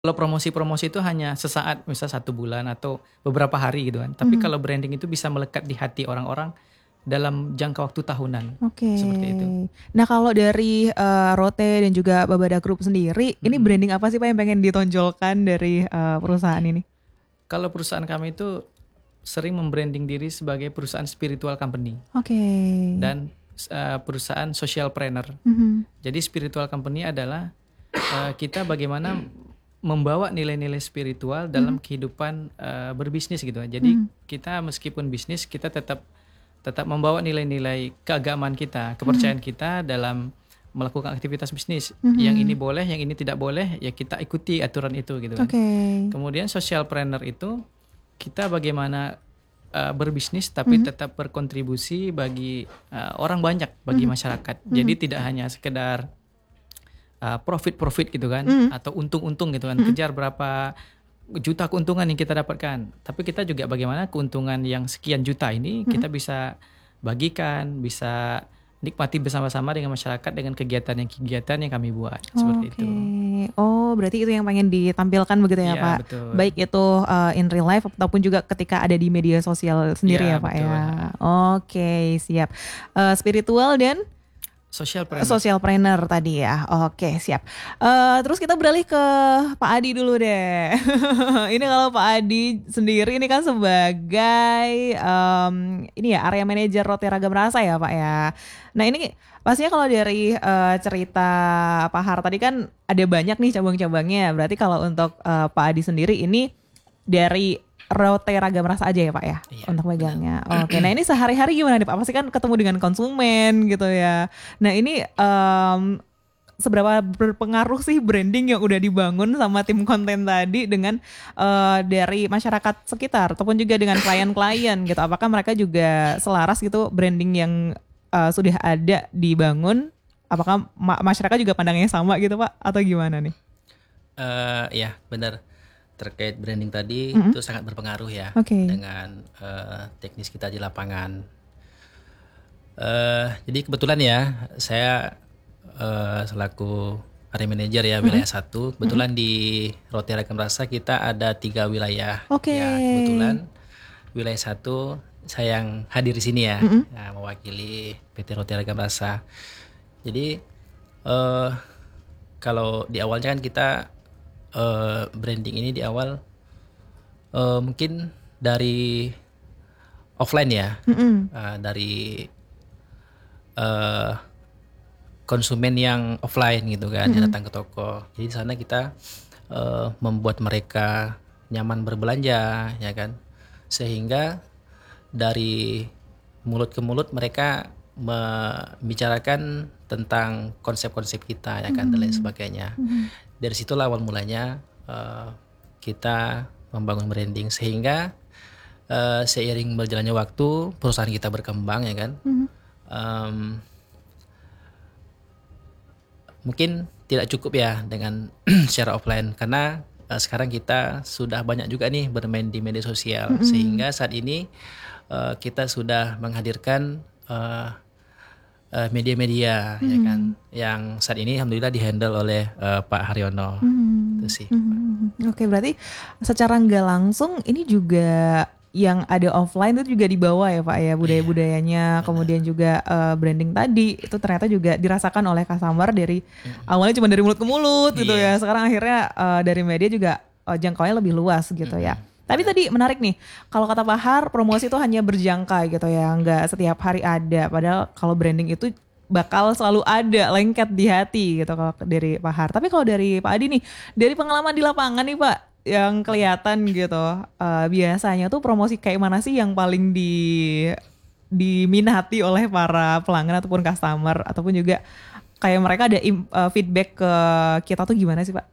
Kalau promosi-promosi itu hanya sesaat, misal 1 bulan atau beberapa hari gitu kan. Tapi kalau branding itu bisa melekat di hati orang-orang dalam jangka waktu tahunan, Oke. seperti itu. Nah kalau dari Rote dan juga Babada Group sendiri, ini Mhm. branding apa sih Pak yang pengen ditonjolkan dari perusahaan ini? Kalau perusahaan kami itu sering membranding diri sebagai perusahaan spiritual company Oke. dan perusahaan social planner. Mhm. Jadi spiritual company adalah kita bagaimana membawa nilai-nilai spiritual dalam Mhm. kehidupan berbisnis gitu. Jadi Mhm. kita meskipun bisnis kita tetap membawa nilai-nilai keagamaan kita, Mhm. kepercayaan kita dalam melakukan aktivitas bisnis. Yang ini Mhm. boleh, yang ini tidak boleh, ya kita ikuti aturan itu gitu kan. Oke. Kemudian social planner itu kita bagaimana berbisnis tapi Mhm. tetap berkontribusi bagi orang banyak, bagi Mhm. masyarakat. Jadi Mhm. tidak hanya sekedar profit gitu kan, Mhm. atau untung-untung gitu kan, Mhm. kejar berapa juta keuntungan yang kita dapatkan. Tapi kita juga bagaimana keuntungan yang sekian juta ini Mhm. kita bisa bagikan, bisa nikmati bersama-sama dengan masyarakat dengan kegiatan yang kami buat, seperti Oke. itu. Oh, berarti itu yang pengen ditampilkan begitu ya, Iya Pak. betul. Baik itu in real life ataupun juga ketika ada di media sosial Iya sendiri ya, Pak betul, ya. heeh. Oke, siap. Spiritual dan Social planner. social planner tadi ya. Oke, siap. Terus kita beralih ke Pak Adi dulu deh. Ini kalau Pak Adi sendiri ini kan sebagai ini ya area manajer Roti Ragam Rasa ya, Pak ya. Nah, ini pastinya kalau dari cerita Pak Har tadi kan ada banyak nih cabang-cabangnya. Berarti kalau untuk Pak Adi sendiri ini dari Rote Ragam Rasa aja ya Pak ya Iya, untuk benar. megangnya. Oke, nah ini sehari-hari gimana nih Pak? Pasti kan ketemu dengan konsumen gitu ya. Nah ini seberapa berpengaruh sih branding yang udah dibangun sama tim konten tadi dengan dari masyarakat sekitar ataupun juga dengan klien-klien gitu. Apakah mereka juga selaras gitu branding yang sudah ada dibangun? Apakah masyarakat juga pandangnya sama gitu Pak? Atau gimana nih? Ya benar, terkait branding tadi Mm-mm. itu sangat berpengaruh ya Oke. dengan teknis kita di lapangan. Jadi kebetulan ya saya selaku area manager ya Mm-mm. wilayah satu. Mm-mm. Kebetulan di Roti Ragam Rasa kita ada 3 wilayah. Oke. Ya kebetulan wilayah satu saya yang hadir di sini ya, Mm-mm. mewakili PT Roti Ragam Rasa. Jadi eh, kalau di awalnya kan kita branding ini di awal mungkin dari offline ya, Mm-mm. dari eh, konsumen yang offline gitu kan, yang Mm-mm. datang ke toko. Jadi di sana kita membuat mereka nyaman berbelanja, ya kan, sehingga dari mulut ke mulut mereka membicarakan tentang konsep-konsep kita, ya kan, dan lain sebagainya. Mm-mm. Dari situlah awal mulanya kita membangun branding, sehingga seiring berjalannya waktu perusahaan kita berkembang, ya kan. Mm-mm. Em, Mungkin tidak cukup ya dengan secara offline, karena sekarang kita sudah banyak juga nih bermain di media sosial, Mm-mm. sehingga saat ini kita sudah menghadirkan media-media, ya kan, Mm-mm. yang saat ini alhamdulillah dihandle oleh Pak Haryono. Itu Mhm, sih, Pak. mhm. Oke, berarti secara nggak langsung ini juga yang ada offline itu juga dibawa ya Pak ya, Oh iya, budaya-budayanya, kemudian benar. juga branding tadi itu ternyata juga dirasakan oleh customer dari awalnya cuma dari mulut ke mulut gitu Iya. ya, sekarang akhirnya dari media juga jangkauannya lebih luas gitu ya. Tapi Benar. tadi menarik nih, kalau kata Pak Har promosi itu hanya berjangka gitu ya, nggak setiap hari ada. Padahal kalau branding itu bakal selalu ada lengket di hati gitu kalau dari Pak Har. Tapi kalau dari Pak Adi nih, dari pengalaman di lapangan nih Pak, yang kelihatan gitu, biasanya tuh promosi kayak mana sih yang paling diminati oleh para pelanggan ataupun customer ataupun juga kayak mereka ada feedback ke kita tuh gimana sih Pak?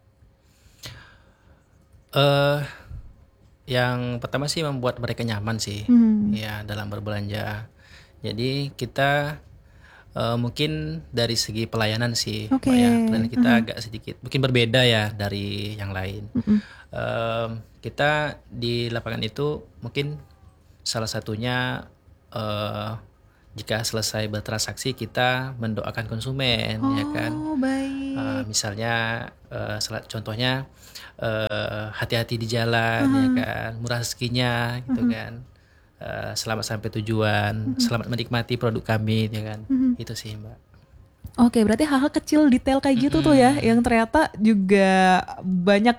eh yang pertama sih membuat mereka nyaman sih, Hmm. ya, dalam berbelanja. Jadi kita mungkin dari segi pelayanan sih, Oke. Pak ya, pelayanan kita Mhm. agak sedikit mungkin berbeda ya dari yang lain. Mhm. Kita di lapangan itu mungkin salah satunya eh, jika selesai bertransaksi kita mendoakan konsumen, ya kan. Oh, baik. Misalnya contohnya hati-hati di jalan, ya kan, murah rezekinya, gitu kan. Selamat sampai tujuan, selamat menikmati produk kami, ya kan. Itu sih, Mbak. Oke, berarti hal-hal kecil detail kayak gitu tuh ya, yang ternyata juga banyak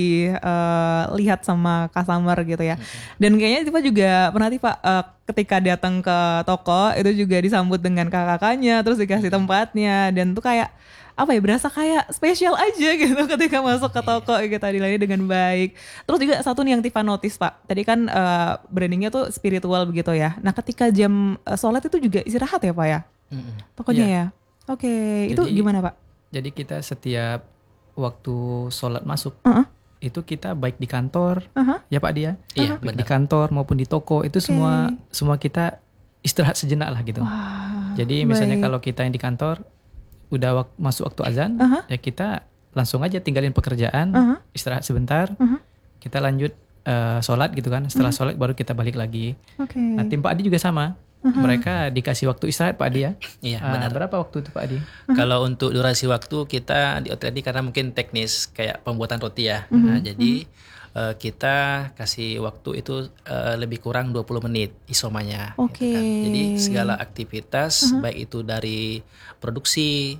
dilihat sama customer gitu ya. Dan kayaknya Tifa juga pernah ketika datang ke toko itu juga disambut dengan kakak-kakaknya, terus dikasih tempatnya, dan tuh kayak apa ya, berasa kayak spesial aja gitu ketika masuk ke toko gitu, dilayani dengan baik. Terus juga satu nih yang Tifa notice Pak, tadi kan brandingnya tuh spiritual begitu ya. Nah ketika jam sholat itu juga istirahat ya Pak ya, tokonya ya. Oke, itu gimana Pak? Jadi kita setiap waktu sholat masuk, itu kita baik di kantor, ya Pak Dia, Iya, baik di kantor maupun di toko, itu semua kita istirahat sejenak lah gitu. Jadi misalnya kalau kita yang di kantor, udah masuk waktu azan, ya kita langsung aja tinggalin pekerjaan, istirahat sebentar, kita lanjut sholat gitu kan. Setelah sholat baru kita balik lagi. Nah tim Pak Adi juga sama. Mereka dikasih waktu istirahat Pak Adi ya. Iya, benar. Berapa waktu itu Pak Adi? Kalau untuk durasi waktu kita di OTD karena mungkin teknis kayak pembuatan roti ya. Nah, jadi kita kasih waktu itu lebih kurang 20 menit isomanya. Gitu kan. Jadi segala aktivitas baik itu dari produksi,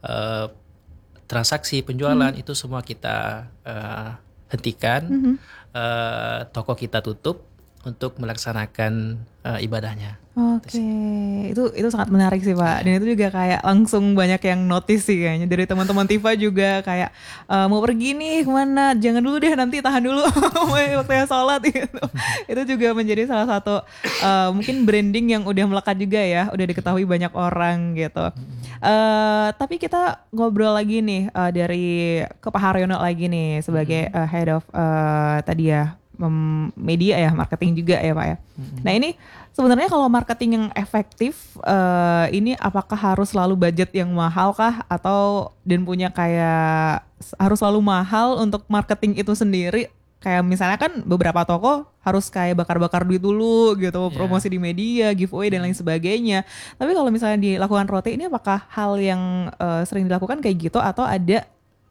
transaksi, penjualan itu semua kita hentikan. Toko kita tutup untuk melaksanakan ibadahnya. Oke, itu sangat menarik sih Pak. Dan itu juga kayak langsung banyak yang notice sih kayaknya dari teman-teman Tifa juga kayak mau pergi nih kemana? Jangan dulu deh, nanti tahan dulu waktunya sholat gitu. Itu juga menjadi salah satu mungkin branding yang udah melekat juga ya, udah diketahui banyak orang gitu. Tapi kita ngobrol lagi nih dari ke Pak Haryono lagi nih sebagai head of tadi ya media ya, marketing juga ya Pak ya. Nah ini sebenarnya kalau marketing yang efektif ini apakah harus selalu budget yang mahal kah, atau dan punya kayak harus selalu mahal untuk marketing itu sendiri? Kayak misalnya kan beberapa toko harus kayak bakar-bakar duit dulu gitu, promosi di media, giveaway dan lain sebagainya. Tapi kalau misalnya dilakukan roti ini apakah hal yang sering dilakukan kayak gitu, atau ada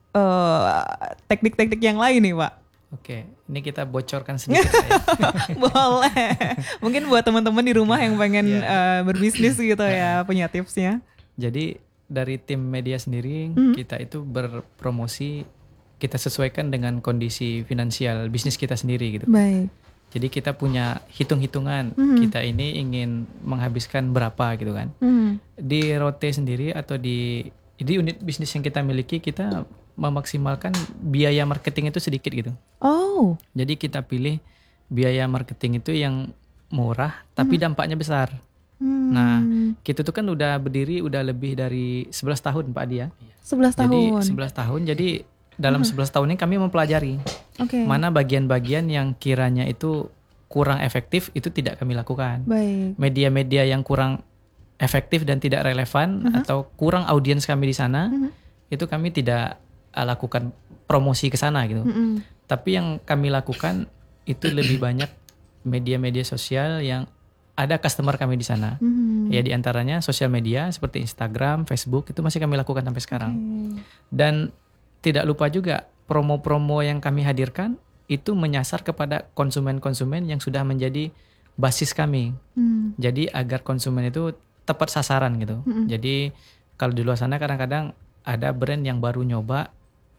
teknik-teknik yang lain nih Pak? Oke, ini kita bocorkan sedikit ya. Boleh. Mungkin buat teman-teman di rumah yang pengen berbisnis gitu ya, punya tipsnya. Jadi dari tim media sendiri, kita itu berpromosi, kita sesuaikan dengan kondisi finansial bisnis kita sendiri gitu. Baik. Jadi kita punya hitung-hitungan, kita ini ingin menghabiskan berapa gitu kan. Di Rote sendiri atau di unit bisnis yang kita miliki, kita memaksimalkan biaya marketing itu sedikit gitu. Oh. Jadi kita pilih biaya marketing itu yang murah tapi dampaknya besar. Nah, kita tuh kan udah berdiri udah lebih dari 11 tahun Pak Adi ya. 11 tahun. Jadi 11 tahun. Jadi dalam 11 tahun ini kami mempelajari mana bagian-bagian yang kiranya itu kurang efektif, itu tidak kami lakukan. Baik. Media-media yang kurang efektif dan tidak relevan atau kurang audiens kami di sana, itu kami tidak lakukan promosi ke sana gitu. Tapi yang kami lakukan itu lebih banyak media-media sosial yang ada customer kami di sana. Ya di antaranya sosial media seperti Instagram, Facebook, itu masih kami lakukan sampai sekarang. Dan tidak lupa juga promo-promo yang kami hadirkan itu menyasar kepada konsumen-konsumen yang sudah menjadi basis kami. Jadi agar konsumen itu tepat sasaran gitu. Jadi kalau di luar sana kadang-kadang ada brand yang baru nyoba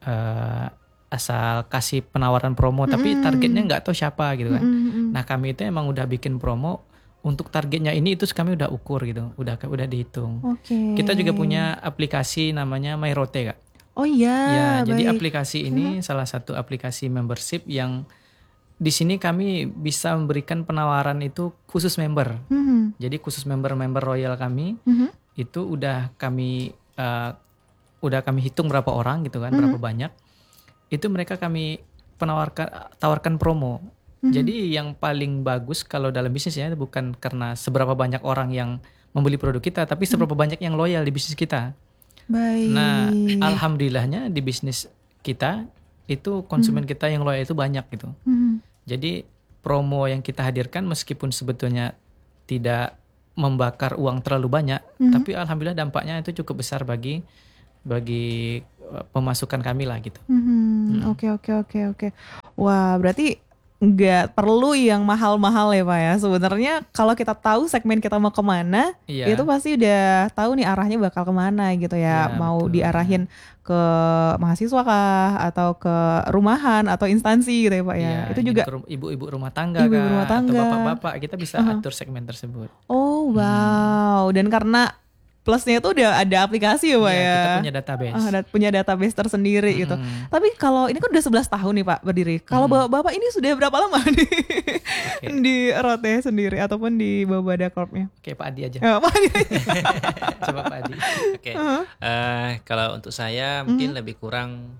asal kasih penawaran promo tapi targetnya nggak tahu siapa gitu kan. Nah kami itu emang udah bikin promo untuk targetnya ini, itu kami udah ukur gitu, udah dihitung. Kita juga punya aplikasi namanya MyRote Kak. Oh iya. Ya, baik. jadi aplikasi ini salah satu aplikasi membership yang di sini kami bisa memberikan penawaran itu khusus member. Jadi khusus member royal kami itu udah kami hitung berapa orang gitu kan, berapa banyak. Itu mereka kami tawarkan promo. Jadi yang paling bagus kalau dalam bisnis ya bukan karena seberapa banyak orang yang membeli produk kita, tapi seberapa banyak yang loyal di bisnis kita. Baik. Nah, alhamdulillahnya di bisnis kita itu konsumen kita yang loyal itu banyak gitu. Jadi promo yang kita hadirkan meskipun sebetulnya tidak membakar uang terlalu banyak, tapi alhamdulillah dampaknya itu cukup besar bagi pemasukan kami lah gitu. Oke. Wah, berarti nggak perlu yang mahal-mahal ya Pak ya. Sebenarnya kalau kita tahu segmen kita mau kemana, Iya. itu pasti udah tahu nih arahnya bakal kemana gitu ya. Iya, Mau betul. diarahin ke mahasiswa kah, atau ke rumahan, atau instansi gitu ya Pak ya. Iya, Itu ingin juga. ke ibu-ibu rumah tangga Ibu-ibu kah, rumah tangga. atau bapak-bapak, kita bisa atur segmen tersebut. Oh wow. Dan karena plusnya itu udah ada aplikasi ya Pak Iya, ya. kita punya database. Punya database tersendiri gitu. Tapi kalau ini kan udah 11 tahun nih Pak berdiri. Kalau Bapak ini sudah berapa lama nih di Rote sendiri ataupun di Babada Corp-nya? Oke, Pak Adi aja. Pak Adi. Coba Pak Adi. Oke. Kalau untuk saya mungkin lebih kurang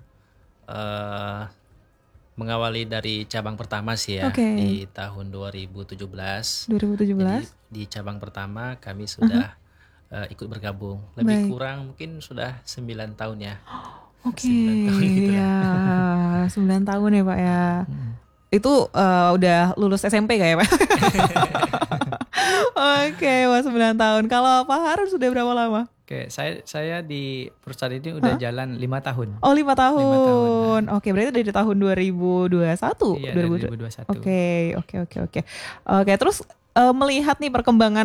mengawali dari cabang pertama sih ya, Oke. di tahun 2017. 2017. Jadi di cabang pertama kami sudah ikut bergabung. Lebih kurang mungkin sudah 9 tahun ya. Oke. 9 tahun gitu Ya, 9 tahun ya Pak ya. Itu udah lulus SMP gak ya Pak? Oke, wah 9 tahun. Kalau Pak Harun sudah berapa lama? Oke, saya di perusahaan ini udah jalan 5 tahun. Oh 5 tahun. 5 tahun. Oke, berarti dari tahun 2021. Iya, dari 2021. Oke. Oke, terus melihat nih perkembangan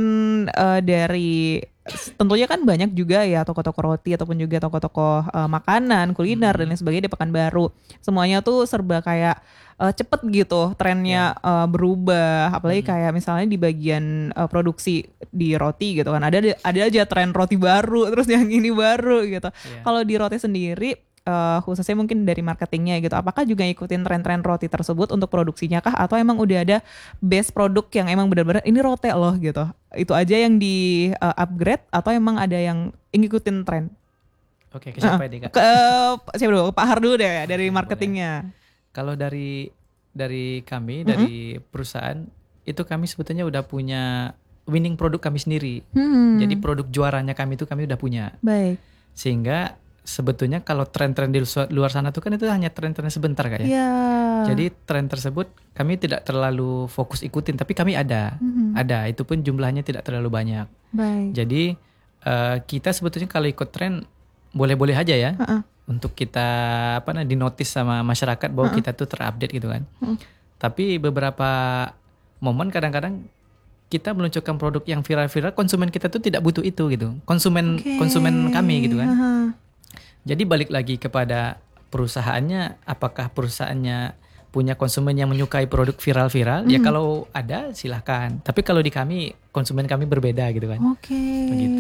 dari tentunya kan banyak juga ya toko-toko roti ataupun juga toko-toko makanan, kuliner dan lain sebagainya di Pekanbaru. Semuanya tuh serba kayak cepet gitu trennya berubah, apalagi kayak misalnya di bagian produksi di roti gitu kan ada aja tren roti baru terus yang ini baru gitu. Kalau di roti sendiri khususnya mungkin dari marketingnya gitu, apakah juga ikutin tren-tren roti tersebut untuk produksinya kah, atau emang udah ada base produk yang emang benar-benar ini rote loh gitu, itu aja yang di upgrade, atau emang ada yang ngikutin tren? Oke, ke siapa ini Kak? Siapa dulu? Pak Har dulu deh dari marketingnya. Kalau dari kami, dari perusahaan, itu kami sebetulnya udah punya winning produk kami sendiri. Jadi produk juaranya kami itu kami udah punya. Baik. Sehingga sebetulnya kalau tren-tren di luar sana tuh kan itu hanya tren-tren sebentar Kak ya. Iya. Jadi tren tersebut kami tidak terlalu fokus ikutin, tapi kami ada. Ada, itu pun jumlahnya tidak terlalu banyak. Baik. Jadi kita sebetulnya kalau ikut tren boleh-boleh aja ya. Untuk kita dinotis sama masyarakat bahwa kita tuh terupdate gitu kan. Tapi beberapa momen kadang-kadang kita meluncurkan produk yang viral-viral, konsumen kita tuh tidak butuh itu gitu. Konsumen kami gitu kan. Jadi balik lagi kepada perusahaannya, apakah perusahaannya punya konsumen yang menyukai produk viral-viral? Ya kalau ada silahkan. Tapi kalau di kami, konsumen kami berbeda gitu kan. Oke. Begitu.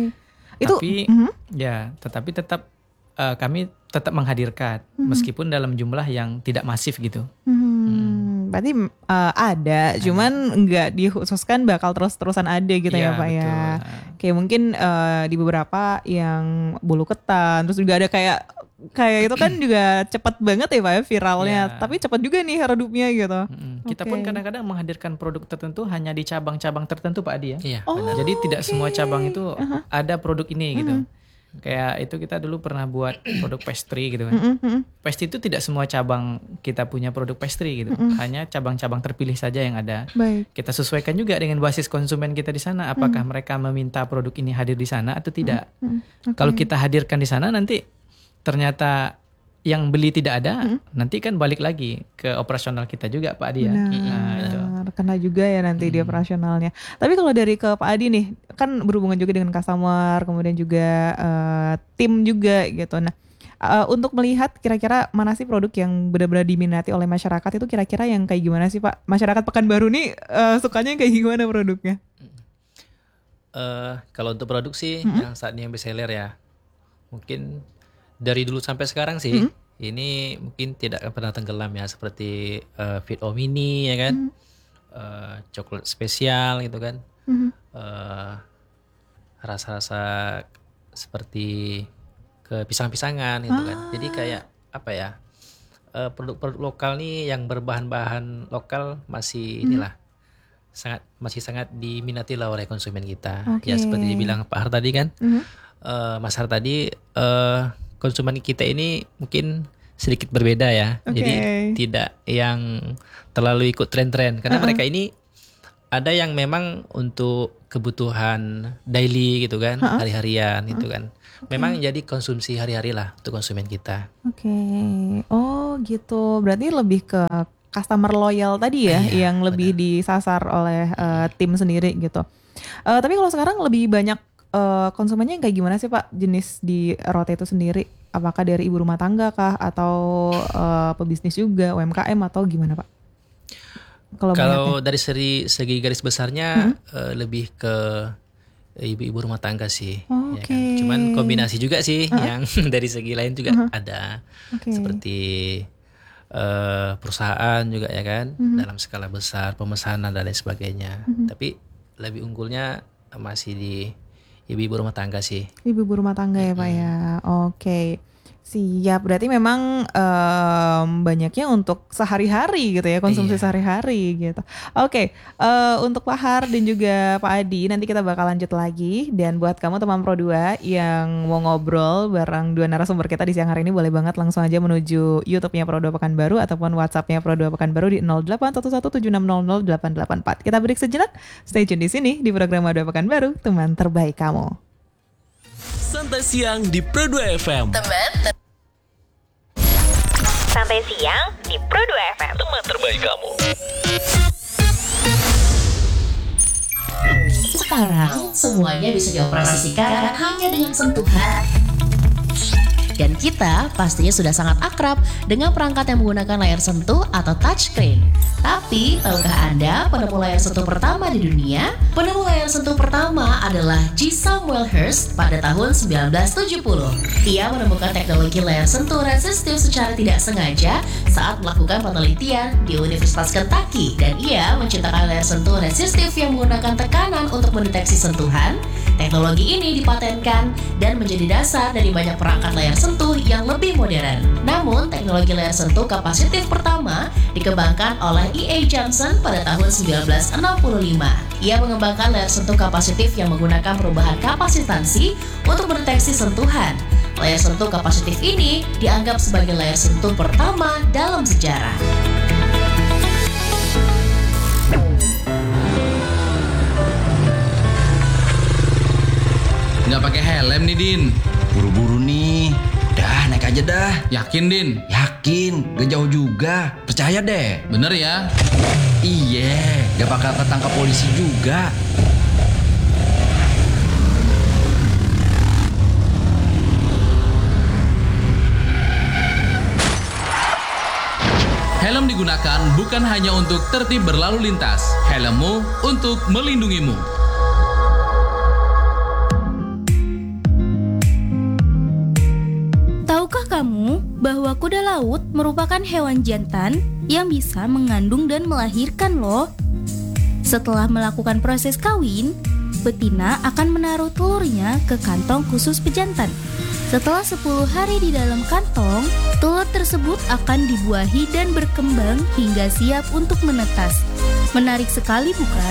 Itu Tetapi tetap kami tetap menghadirkan meskipun dalam jumlah yang tidak masif gitu. Berarti ada, cuman nggak dikhususkan bakal terus-terusan ada gitu ya Pak betul. ya. Kayak mungkin di beberapa yang bulu ketan, terus juga ada kayak itu kan juga cepat banget ya Pak ya viralnya, tapi cepat juga nih redupnya gitu. Kita pun kadang-kadang menghadirkan produk tertentu hanya di cabang-cabang tertentu Pak Adi ya. Iya. Jadi tidak semua cabang itu ada produk ini gitu. Kayak itu kita dulu pernah buat produk pastry gitu kan. Pastry itu tidak semua cabang kita punya produk pastry gitu. Hanya cabang-cabang terpilih saja yang ada. Baik. Kita sesuaikan juga dengan basis konsumen kita di sana. Apakah mereka meminta produk ini hadir di sana atau tidak. Kalau kita hadirkan di sana nanti ternyata yang beli tidak ada, nanti kan balik lagi ke operasional kita juga Pak Adi ya. Itu. Kena juga ya nanti di operasionalnya. Tapi kalau dari ke Pak Adi nih, kan berhubungan juga dengan customer, kemudian juga tim juga gitu. Nah, untuk melihat kira-kira mana sih produk yang benar-benar diminati oleh masyarakat, itu kira-kira yang kayak gimana sih Pak? Masyarakat Pekanbaru nih sukanya yang kayak gimana produknya? Kalau untuk produksi yang saat ini yang best seller ya, mungkin dari dulu sampai sekarang sih ini mungkin tidak akan pernah tenggelam ya, seperti Fit O Mini ya kan, coklat spesial gitu kan, rasa-rasa seperti ke pisang-pisangan gitu kan. Jadi kayak apa ya, produk-produk lokal nih yang berbahan-bahan lokal masih masih sangat diminati lah oleh konsumen kita. Ya seperti dibilang Pak Har tadi kan, Mas Har tadi, konsumen kita ini mungkin sedikit berbeda ya. Jadi tidak yang terlalu ikut tren-tren, karena mereka ini ada yang memang untuk kebutuhan daily gitu kan, hari-harian gitu kan. Memang jadi konsumsi hari-hari lah untuk konsumen kita. Oke. Oh gitu. Berarti lebih ke customer loyal tadi ya, Iya, yang lebih disasar oleh tim sendiri gitu. Tapi kalau sekarang lebih banyak konsumennya yang kayak gimana sih Pak, jenis di Rote itu sendiri? Apakah dari ibu rumah tangga kah, atau pebisnis juga, UMKM, atau gimana Pak? Kalau dari segi garis besarnya lebih ke ibu-ibu rumah tangga sih, ya kan. Cuman kombinasi juga sih yang dari segi lain juga ada, seperti perusahaan juga ya kan, dalam skala besar, pemesanan dan lain sebagainya. Tapi lebih unggulnya masih di ibu-ibu rumah tangga sih. Ibu-ibu rumah tangga ya Pak ya. Oke. Siap, berarti memang banyaknya untuk sehari-hari gitu ya, konsumsi sehari-hari gitu. Oke, untuk Pak Har dan juga Pak Adi, nanti kita bakal lanjut lagi. Dan buat kamu teman Pro2 yang mau ngobrol bareng dua narasumber kita di siang hari ini, boleh banget langsung aja menuju YouTube-nya Pro2 Pekanbaru ataupun WhatsApp-nya Pro2 Pekanbaru di 081176000884. Kita break sejenak, stay tune di sini di program Pro2 Pekanbaru, teman terbaik kamu. Santai siang di Pro2 FM. Santai siang di Pro2 FM. Teman terbaik kamu. Sekarang semuanya bisa dioperasikan hanya dengan sentuhan. Dan kita pastinya sudah sangat akrab dengan perangkat yang menggunakan layar sentuh atau touchscreen. Tapi, tahukah Anda penemu layar sentuh pertama di dunia? Penemu layar sentuh pertama adalah G. Samuel Hurst pada tahun 1970. Ia menemukan teknologi layar sentuh resistif secara tidak sengaja saat melakukan penelitian di Universitas Kentucky. Dan ia menciptakan layar sentuh resistif yang menggunakan tekanan untuk mendeteksi sentuhan. Teknologi ini dipatenkan dan menjadi dasar dari banyak perangkat layar sentuh yang lebih modern. Namun, teknologi layar sentuh kapasitif pertama dikembangkan oleh E.A. Johnson pada tahun 1965. Ia mengembangkan layar sentuh kapasitif yang menggunakan perubahan kapasitansi untuk mendeteksi sentuhan. Layar sentuh kapasitif ini dianggap sebagai layar sentuh pertama dalam sejarah. Nggak pakai helm nih, Din. Buru-buru nih. Dah, naik aja dah. Yakin, Din? Yakin, gak jauh juga. Percaya deh. Bener ya? Iya, gak bakal ketangkap polisi juga. Helm digunakan bukan hanya untuk tertib berlalu lintas. Helmmu untuk melindungimu. Kamu bahwa kuda laut merupakan hewan jantan yang bisa mengandung dan melahirkan loh. Setelah melakukan proses kawin, betina akan menaruh telurnya ke kantong khusus pejantan. Setelah 10 hari di dalam kantong, telur tersebut akan dibuahi dan berkembang hingga siap untuk menetas. Menarik sekali bukan?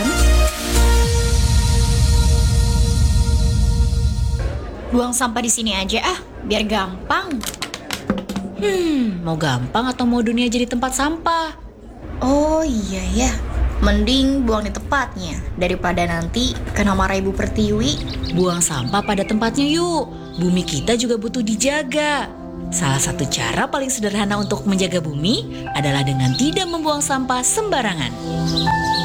Buang sampah di sini aja biar gampang. Mau gampang atau mau dunia jadi tempat sampah? Oh iya ya, mending buang di tempatnya daripada nanti kena marah Ibu Pertiwi. Buang sampah pada tempatnya yuk. Bumi kita juga butuh dijaga. Salah satu cara paling sederhana untuk menjaga bumi adalah dengan tidak membuang sampah sembarangan.